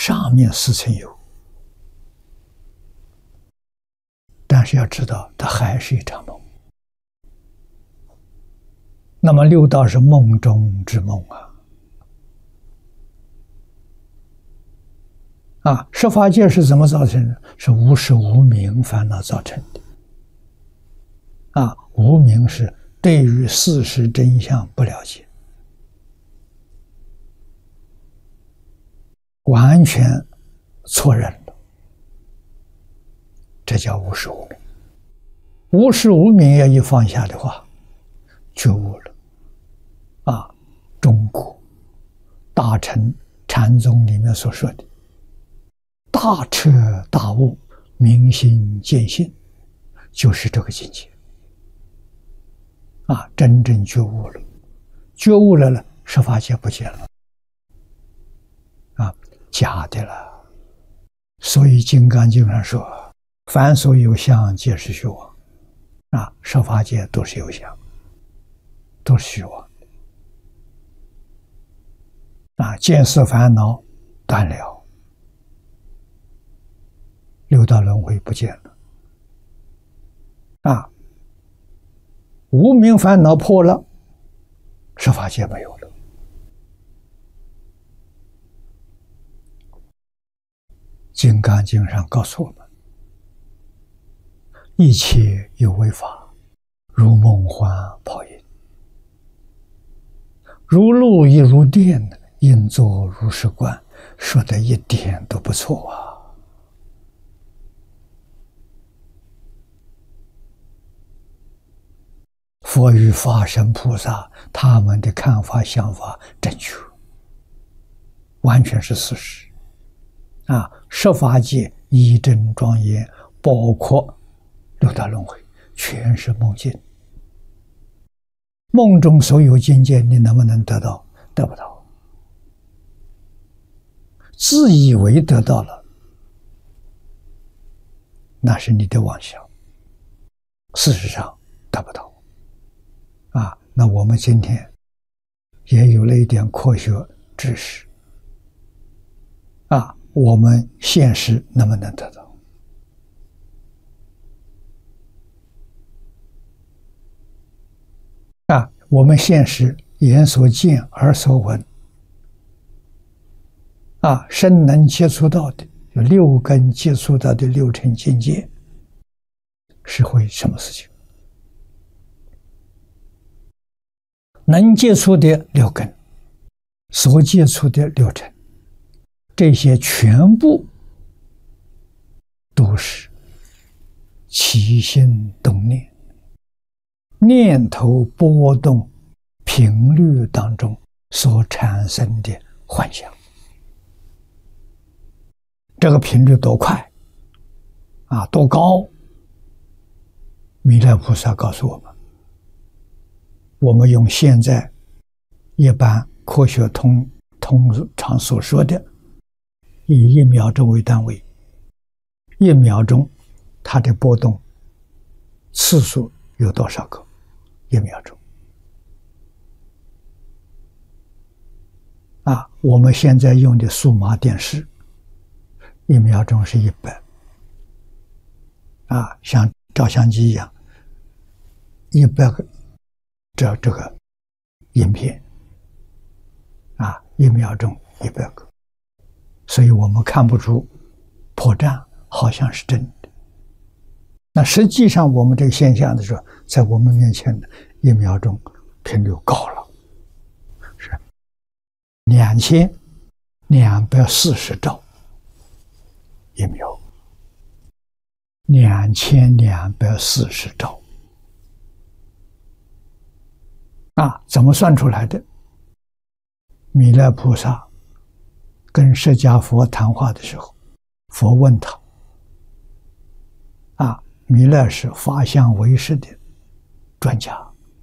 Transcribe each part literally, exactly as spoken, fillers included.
上面四层有，但是要知道，它还是一场梦。那么六道是梦中之梦啊！啊，十法界是怎么造成的？是无始无明烦恼造成的。啊，无明是对于事实真相不了解，完全错认了，这叫无始无明。无始无明要一放下的话，觉悟了。啊，中国大乘禅宗里面所说的大彻大悟、明心见性，就是这个境界。啊，真正觉悟了，觉悟了了，十法界不见了，啊，假的了。所以《金刚经》上说：“凡所有相，皆是虚妄。”啊，十法界都是有相，都是虚妄。啊，见思烦恼断了，六道轮回不见了。啊，无明烦恼破了，十法界没有了。金刚经上告诉我们：一切有为法，如梦幻泡影，如露亦如电，应作如是观。说的一点都不错啊！佛与法身菩萨他们的看法想法正确，完全是事实。啊，十法界一真庄严，包括六道轮回，全是梦境。梦中所有境界，你能不能得到？得不到。自以为得到了，那是你的妄想，事实上得不到。啊，那我们今天也有了一点科学知识。啊，我们现实能不能得到？啊，我们现实眼所见、耳所闻，啊，身能接触到的，有六根接触到的六尘境界，是会什么事情？能接触的六根，所接触的六尘，这些全部都是起心动念，念头波动频率当中所产生的幻想。这个频率多快啊，多高？弥勒菩萨告诉我们，我们用现在一般科学通通常所说的，以一秒钟为单位，一秒钟它的波动次数有多少个？一秒钟啊！我们现在用的数码电视，一秒钟是一百啊，像照相机一样，一百个这这个影片啊，一秒钟一百个，所以我们看不出破绽，好像是真的。那实际上我们这个现象的时候，在我们面前的一秒钟频率高了，是两千两百四十兆一秒，两千两百四十兆啊！怎么算出来的？弥勒菩萨跟释迦佛谈话的时候，佛问他啊，弥勒是法相唯识的专家，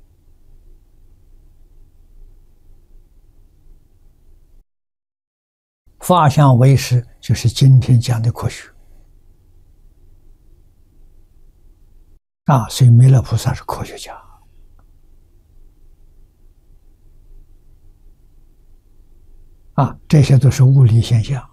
法相唯识就是今天讲的科学啊，所以弥勒菩萨是科学家啊，这些都是物理现象。